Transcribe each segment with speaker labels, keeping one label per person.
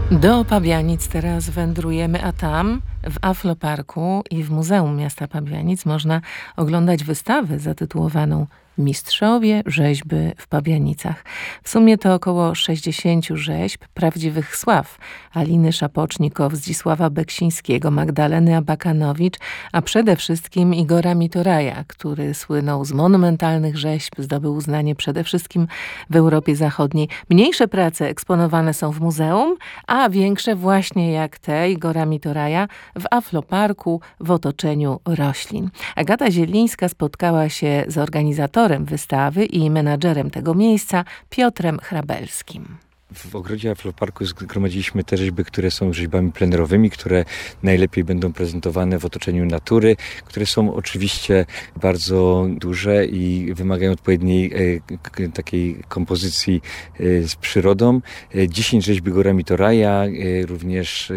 Speaker 1: Do Pabianic teraz wędrujemy, a tam w Afloparku i w Muzeum Miasta Pabianic można oglądać wystawę zatytułowaną Mistrzowie rzeźby w Pabianicach. W sumie to około 60 rzeźb prawdziwych sław Aliny Szapocznikow, Zdzisława Beksińskiego, Magdaleny Abakanowicz, a przede wszystkim Igora Mitoraja, który słynął z monumentalnych rzeźb, zdobył uznanie przede wszystkim w Europie Zachodniej. Mniejsze prace eksponowane są w muzeum, a większe właśnie jak te Igora Mitoraja w Afloparku w otoczeniu roślin. Agata Zielińska spotkała się z organizatorem wystawy i menadżerem tego miejsca, Piotrem Hrabelskim.
Speaker 2: W ogrodzie Afloparku zgromadziliśmy te rzeźby, które są rzeźbami plenerowymi, które najlepiej będą prezentowane w otoczeniu natury, które są oczywiście bardzo duże i wymagają odpowiedniej takiej kompozycji z przyrodą. 10 rzeźb Igora Mitoraja, również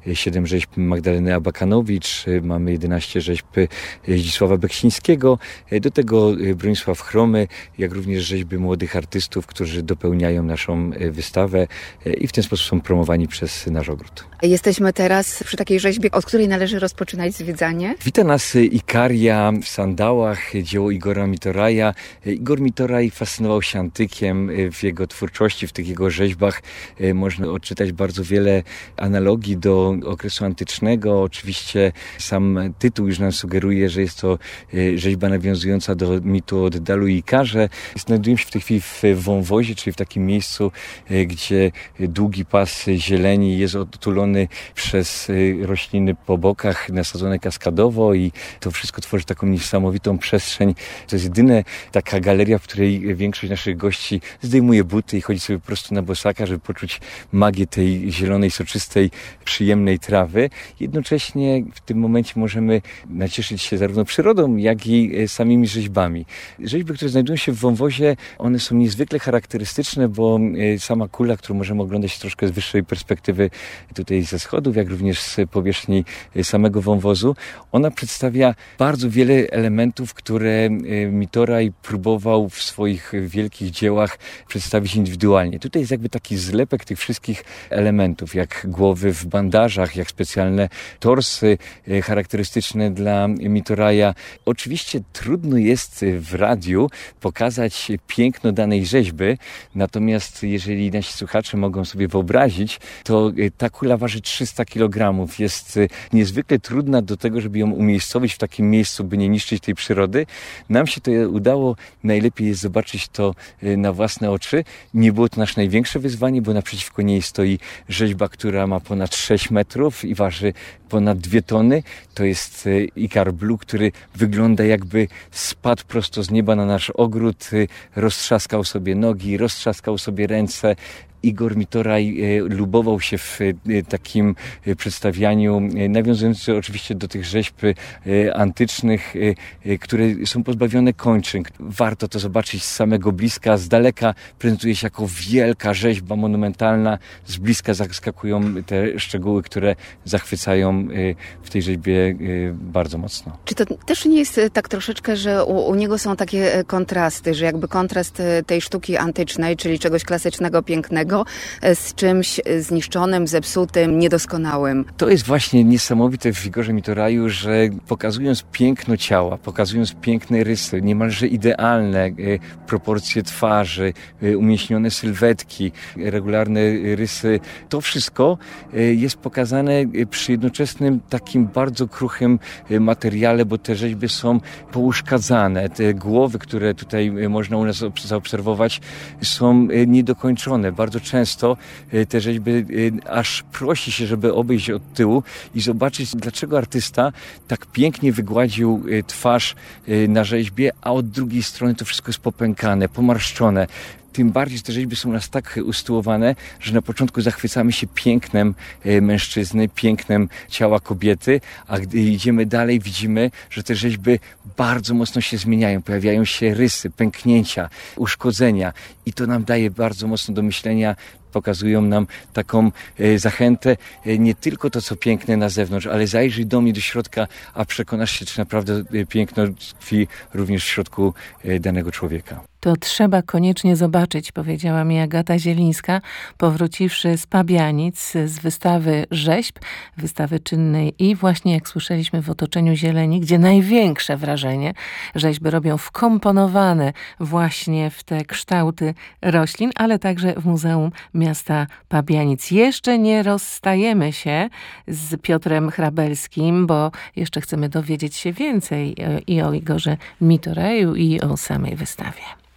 Speaker 2: 7 rzeźb Magdaleny Abakanowicz, mamy 11 rzeźb Zdzisława Beksińskiego, do tego Bronisław Chromy, jak również rzeźby młodych artystów, którzy dopełniają naszą wystawę i w ten sposób są promowani przez nasz ogród.
Speaker 3: Jesteśmy teraz przy takiej rzeźbie, od której należy rozpoczynać zwiedzanie.
Speaker 2: Wita nas Ikaria w sandałach, dzieło Igora Mitoraja. Igor Mitoraj fascynował się antykiem. W jego twórczości, w tych jego rzeźbach można odczytać bardzo wiele analogii do okresu antycznego. Oczywiście sam tytuł już nam sugeruje, że jest to rzeźba nawiązująca do mitu o Dedalu i Ikarze. Znajdujemy się w tej chwili w wąwozie, czyli w takim miejscu, gdzie długi pas zieleni jest otulony przez rośliny po bokach, nasadzone kaskadowo i to wszystko tworzy taką niesamowitą przestrzeń. To jest jedyna taka galeria, w której większość naszych gości zdejmuje buty i chodzi sobie po prostu na bosaka, żeby poczuć magię tej zielonej, soczystej, przyjemnej trawy. Jednocześnie w tym momencie możemy nacieszyć się zarówno przyrodą, jak i samymi rzeźbami. Rzeźby, które znajdują się w wąwozie, one są niezwykle charakterystyczne, bo sama kula, którą możemy oglądać troszkę z wyższej perspektywy tutaj ze schodów, jak również z powierzchni samego wąwozu, ona przedstawia bardzo wiele elementów, które Mitoraj próbował w swoich wielkich dziełach przedstawić indywidualnie. Tutaj jest jakby taki zlepek tych wszystkich elementów, jak głowy w bandażach, jak specjalne torsy charakterystyczne dla Mitoraja. Oczywiście trudno jest w radiu pokazać piękno danej rzeźby, natomiast jeżeli nasi słuchacze mogą sobie wyobrazić, to ta kula waży 300 kg. Jest niezwykle trudna do tego, żeby ją umiejscowić w takim miejscu, by nie niszczyć tej przyrody. Nam się to udało. Najlepiej jest zobaczyć to na własne oczy. Nie było to nasze największe wyzwanie, bo naprzeciwko niej stoi rzeźba, która ma ponad 6 metrów i waży ponad 2 tony. To jest Ikar Blue, który wygląda jakby spadł prosto z nieba na nasz ogród, roztrzaskał sobie nogi, roztrzaskał sobie ręce. Igor Mitoraj lubował się w takim przedstawianiu, nawiązując oczywiście do tych rzeźb antycznych, które są pozbawione kończyn. Warto to zobaczyć z samego bliska, z daleka prezentuje się jako wielka rzeźba monumentalna, z bliska zaskakują te szczegóły, które zachwycają w tej rzeźbie bardzo mocno.
Speaker 3: Czy to też nie jest tak troszeczkę, że u niego są takie kontrasty, że jakby kontrast tej sztuki antycznej, czyli czegoś klasycznego, pięknego, z czymś zniszczonym, zepsutym, niedoskonałym.
Speaker 2: To jest właśnie niesamowite w Igorze Mitoraju, że pokazując piękno ciała, pokazując piękne rysy, niemalże idealne proporcje twarzy, umieśnione sylwetki, regularne rysy, to wszystko jest pokazane przy jednoczesnym takim bardzo kruchym materiale, bo te rzeźby są pouszkadzane. Te głowy, które tutaj można u nas zaobserwować, są niedokończone. Bardzo często te rzeźby aż prosi się, żeby obejść od tyłu i zobaczyć, dlaczego artysta tak pięknie wygładził twarz na rzeźbie, a od drugiej strony to wszystko jest popękane, pomarszczone. Tym bardziej, że te rzeźby są u nas tak usytuowane, że na początku zachwycamy się pięknem mężczyzny, pięknem ciała kobiety, a gdy idziemy dalej, widzimy, że te rzeźby bardzo mocno się zmieniają. Pojawiają się rysy, pęknięcia, uszkodzenia i to nam daje bardzo mocno do myślenia. Pokazują nam taką zachętę, nie tylko to, co piękne na zewnątrz, ale zajrzyj do mnie do środka, a przekonasz się, czy naprawdę piękno tkwi również w środku danego człowieka.
Speaker 1: to trzeba koniecznie zobaczyć, powiedziała mi Agata Zielińska, powróciwszy z Pabianic, z wystawy rzeźb, wystawy czynnej i właśnie, jak słyszeliśmy, w otoczeniu zieleni, gdzie największe wrażenie rzeźby robią wkomponowane właśnie w te kształty roślin, ale także w Muzeum Miasta Pabianic. Jeszcze nie rozstajemy się z Piotrem Hrabelskim, bo jeszcze chcemy dowiedzieć się więcej i o Igorze Mitoreju, i o samej wystawie.